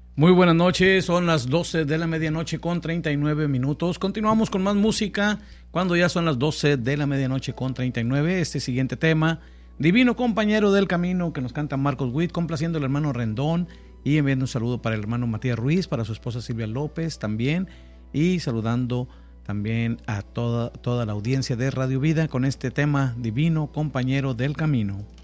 Muy buenas noches, son las 12 de la medianoche con 39 minutos. Continuamos con más música cuando ya son las 12 de la medianoche con 39. Este siguiente tema, Divino Compañero del Camino, que nos canta Marcos Witt, complaciendo al hermano Rendón y enviando un saludo para el hermano Matías Ruiz, para su esposa Silvia López también, y saludando también a toda la audiencia de Radio Vida con este tema, Divino Compañero del Camino.